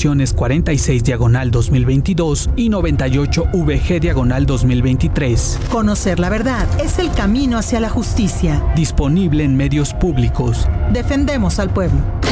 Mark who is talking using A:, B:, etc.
A: Secciones 46/2022 y 98-VG/2023.
B: Conocer la verdad es el camino hacia la justicia.
A: Disponible en medios públicos.
B: Defendemos al pueblo.